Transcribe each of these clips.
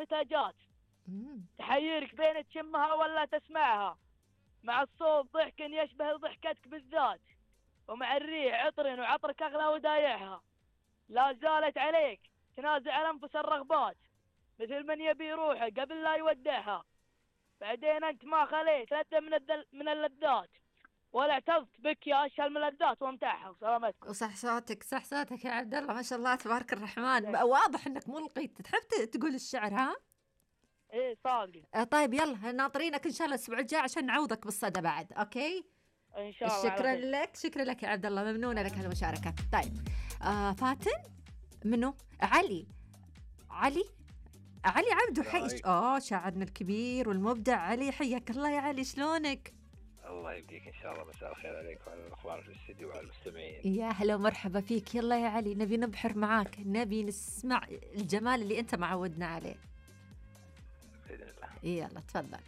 متى جات، تحيرك بين تشمها ولا تسمعها، مع الصوت ضحك يشبه ضحكتك بالذات، ومع الريح عطر وعطرك أغلى ودايعها. لا زالت عليك تنازع أنفس الرغبات، مثل من يبي روحه قبل لا يودعها. بعدين أنت ما خليت لذة من اللذات، ولا اعتزت بك يا أشهى الملذات وامتعها. وسلامتكم. وصح صوتك، صح صوتك يا عبد الله، ما شاء الله تبارك الرحمن. واضح انك ملقي تحب تقول الشعر، ها؟ ايه صادق. طيب يلا ناطرينك ان شاء الله الاسبوع الجاي عشان نعوضك بالصدى بعد. اوكي، ان شاء الله على شكرا خير. لك، شكرا لك يا عبد الله، ممنونة لك هالمشاركة. طيب فاتن منو؟ علي عبدو، حي شاعرنا الكبير والمبدع علي، حياك الله يا علي، شلونك؟ الله يبديك ان شاء الله. مساء الخير عليك وعلى الاخوان في الاستديو وعلى المستمعين. يا هلا ومرحبا فيك. يلا يا علي نبي نبحر معاك، نبي نسمع الجمال اللي انت معودنا عليه باذن الله. يلا تفضل.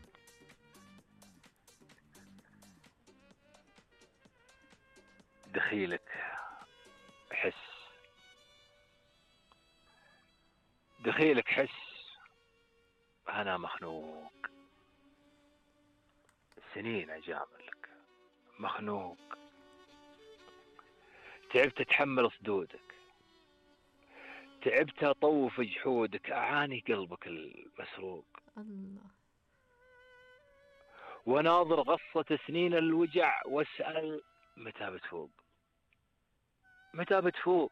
دخيلك حس انا مخنوق، سنين اجاملك مخنوق، تعبت اتحمل صدودك، تعبت اطوف جحودك، اعاني قلبك المسروق، الله، وناظر غصة سنين الوجع واسأل متى بتفوق.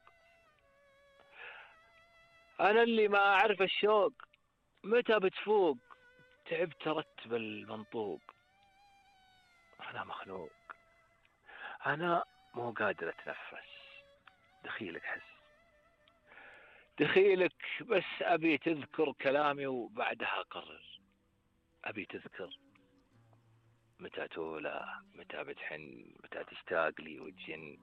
انا اللي ما اعرف الشوق، متى بتفوق؟ تعبت ارتب المنطوق، انا مخنوق، انا مو قادر اتنفس. دخيلك بس ابي تذكر كلامي وبعدها قرر. ابي تذكر متى تولى، متى بتحن، متى تشتاق لي وتجن.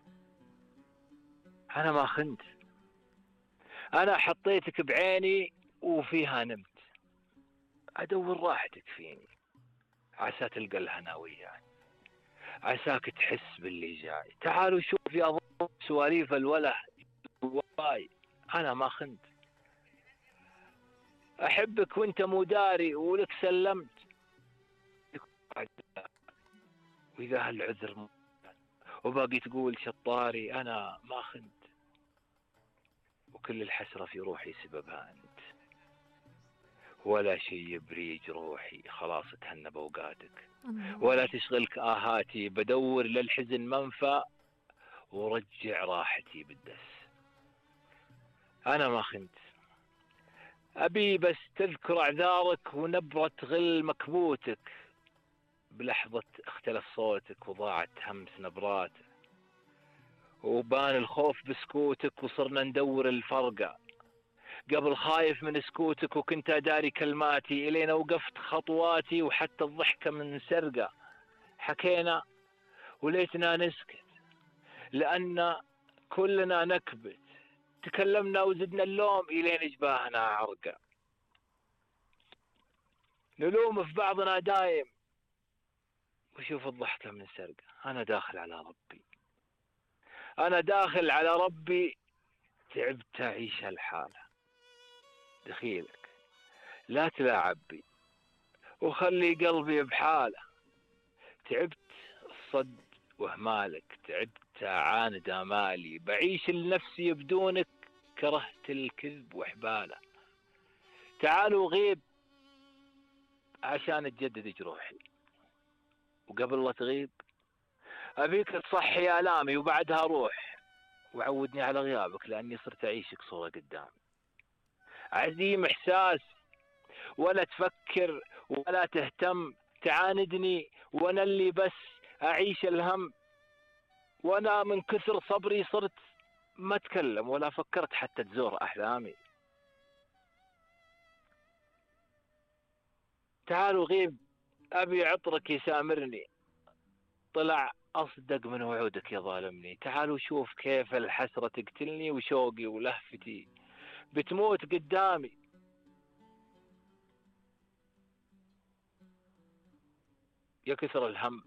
انا ما خنت، انا حطيتك بعيني وفيها نمت، ادور راحتك فيني عسى تلقى الهنا وياي، عساك تحس باللي جاي. تعالوا شوف يا ضوء سواليف الوله جواي، انا ما خنت، احبك وانت مو داري ولك سلمت. واذا هالعذر وباقي تقول شطاري، انا ما خنت، وكل الحسرة في روحي سببها انت، ولا شي بريج روحي خلاص تهنى بوقاتك، ولا تشغلك آهاتي بدور للحزن منفى ورجع راحتي بالدس. أنا ما خنت، أبي بس تذكر أعذارك ونبرة غل مكبوتك، بلحظة اختلف صوتك وضاعت همس نبراتك، وبان الخوف بسكوتك وصرنا ندور الفرقة، قبل خايف من سكوتك وكنت أداري كلماتي، إلينا وقفت خطواتي وحتى الضحكة من سرقة. حكينا وليتنا نسكت لأن كلنا نكبت، تكلمنا وزدنا اللوم إلين جباهنا عرقة، نلوم في بعضنا دايم وشوف الضحكة من سرقة. أنا داخل على ربي، تعبت أعيش هالحالة. دخيلك لا تلاعب بي وخلي قلبي بحاله، تعبت الصد وهمالك، تعبت أعاند آمالي، بعيش لنفسي بدونك، كرهت الكذب وحباله. تعالوا غيب عشان تجدد جروحي، وقبل لا تغيب أبيك تصحي آلامي وبعدها روح، وعودني على غيابك لأني صرت أعيشك صورة قدامي. عديم إحساس ولا تفكر ولا تهتم، تعاندني وأنا اللي بس أعيش الهم، وأنا من كثر صبري صرت ما أتكلم ولا فكرت حتى تزور أحلامي. تعالوا غيب أبي عطرك يسامرني، طلع أصدق من وعودك يا ظالمني. تعالوا شوف كيف الحسرة تقتلني وشوقي ولهفتي بتموت قدامي. يا كثر الهم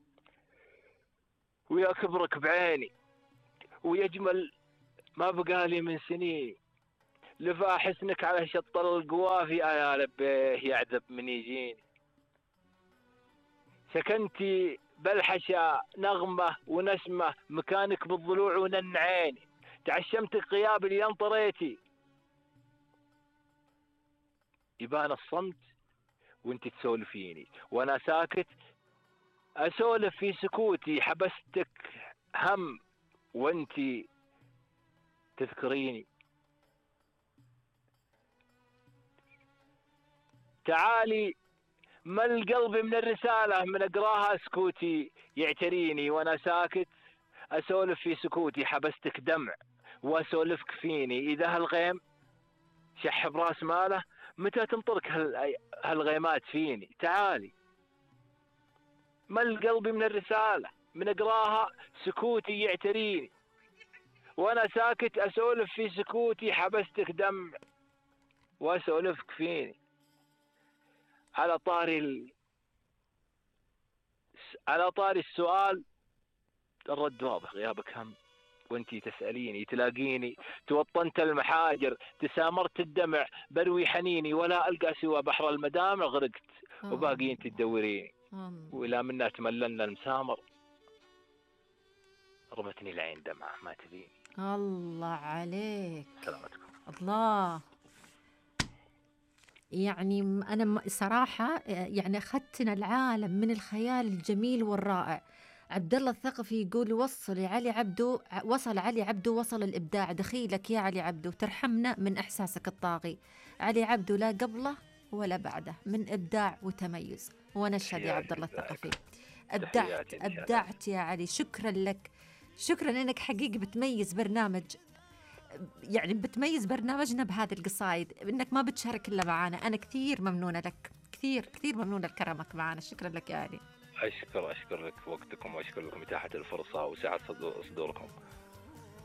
ويا كبرك بعيني، ويجمل ما بقالي من سنين، لفا حسنك على شط القوافي يا لبيه يعذب من يجيني. سكنتي بالحشا نغمة ونسمة مكانك بالضلوع ونن عيني. تعشمتك غياب اللي انطريتي. يبان الصمت وانت تسولفيني وانا ساكت اسولف في سكوتي. حبستك هم وانت تذكريني. تعالي مل قلبي من الرسالة من اقراها سكوتي يعتريني وانا ساكت اسولف في سكوتي. حبستك دمع واسولفك فيني. اذا هالغيم شح براس ماله متى تنطرك هالغيمات فيني. تعالي مل قلبي من الرسالة من اقراها سكوتي يعتريني وانا ساكت اسولف في سكوتي. حبستك دمع واسولفك فيني. على طاري السؤال الرد واضح. غيابك هم وانتي تسأليني. تلاقيني توطنت المحاجر تسامرت الدمع بروي حنيني ولا ألقى سوى بحر المدامع. غرقت وباقي انت تدوريني وإلى منا تمللنا المسامر. رمتني العين دمعة ما تبيني. الله عليك. سلامتكم. الله. يعني أنا صراحة يعني أخذتنا العالم من الخيال الجميل والرائع. عبد الله الثقفي يقول وصل علي عبدو وصل الإبداع. دخيلك يا علي عبدو ترحمنا من إحساسك الطاغي. علي عبدو لا قبله ولا بعده من إبداع وتميز. ونشهد يا عبد الله الثقفي أبدعت يا علي. شكرا لك. شكرا إنك حقيقي بتميز برنامجنا بهذه القصايد. إنك ما بتشارك إلا معانا. أنا كثير ممنونة لك. كثير ممنونة لكرمك معنا. شكرا لك يا علي. أشكر لك وقتكم وأشكر لكم إتاحة الفرصة وسعة صدوركم.